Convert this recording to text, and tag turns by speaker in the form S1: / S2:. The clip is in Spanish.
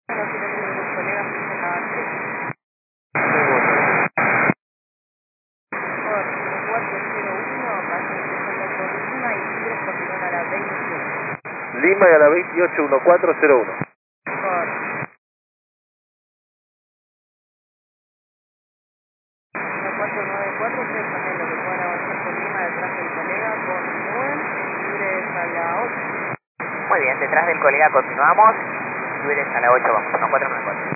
S1: Bueno, si tengo un colega, pues nada, por 401, casi empezando por Lima y quiero continuar a la 28.
S2: Lima y a la 28, 1401.
S1: Por 1494, ustedes también lo que puedan avanzar por Lima detrás del colega, continúen, libres a la 8.
S3: Muy bien, detrás del colega continuamos, libres a la 8, vamos, 1494.